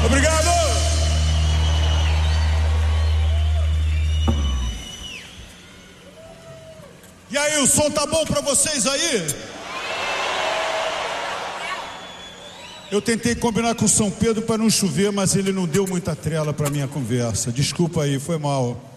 Obrigado! E aí, o som tá bom pra vocês aí? Eu tentei combinar com São Pedro para não chover, mas ele não deu muita trela pra minha conversa. Desculpa aí, foi mal.